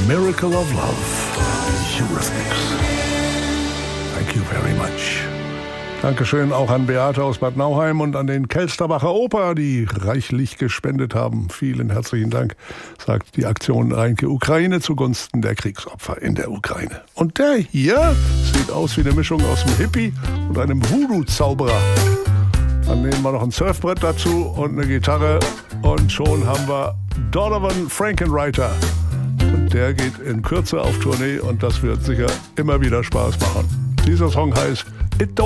Miracle of Love. Eurythmics. Thank you very much. Dankeschön auch an Beate aus Bad Nauheim und an den Kelsterbacher Oper, die reichlich gespendet haben. Vielen herzlichen Dank, sagt die Aktion Reinke Ukraine zugunsten der Kriegsopfer in der Ukraine. Und der hier sieht aus wie eine Mischung aus einem Hippie und einem Voodoo-Zauberer. Dann nehmen wir noch ein Surfbrett dazu und eine Gitarre und schon haben wir Donovan Frankenreiter. Und der geht in Kürze auf Tournee und das wird sicher immer wieder Spaß machen. Dieser Song heißt It Don't